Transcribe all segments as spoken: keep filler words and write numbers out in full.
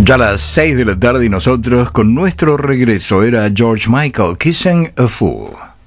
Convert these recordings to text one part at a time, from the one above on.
Ya a las seis de la tarde y nosotros con nuestro regreso era George Michael, Kissing a Fool.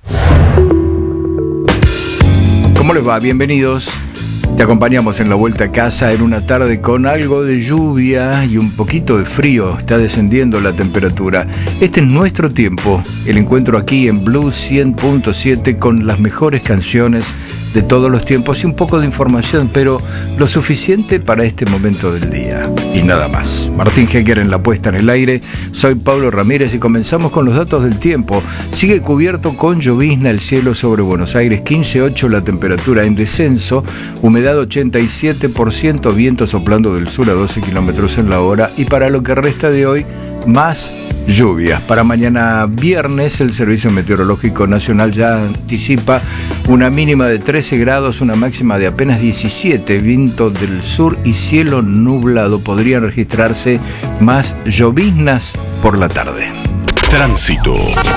¿Cómo les va? Bienvenidos. Te acompañamos en la vuelta a casa en una tarde con algo de lluvia y un poquito de frío. Está descendiendo la temperatura. Este es nuestro tiempo. El encuentro aquí en Blues cien punto siete con las mejores canciones de todos los tiempos y un poco de información, pero lo suficiente para este momento del día. Y nada más. Martín Hecker en la puesta en el aire. Soy Pablo Ramírez y comenzamos con los datos del tiempo. Sigue cubierto con llovizna el cielo sobre Buenos Aires, quince punto ocho la temperatura en descenso, humedad ochenta y siete por ciento, viento soplando del sur a doce kilómetros en la hora y para lo que resta de hoy, más lluvias. Para mañana viernes el Servicio Meteorológico Nacional ya anticipa una mínima de trece grados, una máxima de apenas diecisiete, viento del sur y cielo nublado. Podrían registrarse más lloviznas por la tarde. Tránsito.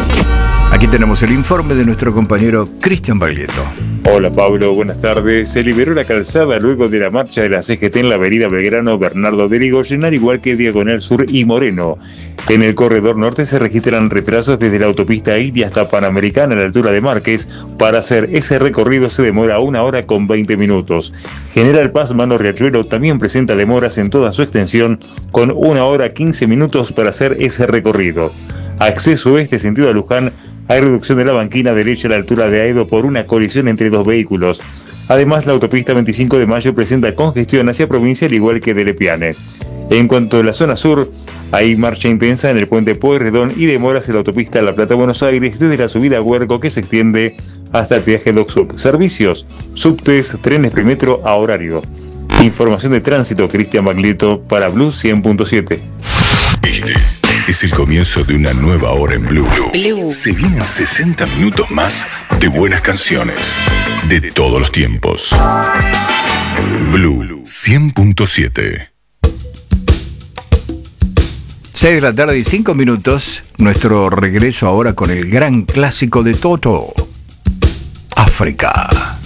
Aquí tenemos el informe de nuestro compañero Cristian Baglietto. Hola Pablo, buenas tardes. Se liberó la calzada luego de la marcha de la C G T en la avenida Belgrano Bernardo de Irigoyen, al igual que Diagonal Sur y Moreno. En el corredor norte se registran retrasos desde la autopista Ilia hasta Panamericana a la altura de Márquez. Para hacer ese recorrido se demora una hora con veinte minutos. General Paz Mano Riachuelo también presenta demoras en toda su extensión, con una hora quince minutos para hacer ese recorrido. Acceso oeste sentido a Luján. Hay reducción de la banquina derecha a la altura de Aedo por una colisión entre dos vehículos. Además, la autopista veinticinco de mayo presenta congestión hacia provincia, al igual que de Lepiane. En cuanto a la zona sur, hay marcha intensa en el puente Pueyrredón y demoras en la autopista La Plata-Buenos Aires desde la subida a Huerco, que se extiende hasta el peaje Doc Sud. Servicios, subtes, trenes premetro a horario. Información de tránsito, Cristian Baglietto para Blues cien punto siete. Este es el comienzo de una nueva hora en Blue. Blue. Se vienen sesenta minutos más de buenas canciones de todos los tiempos. Blue cien punto siete. seis de la tarde y cinco minutos. Nuestro regreso ahora con el gran clásico de Toto, África.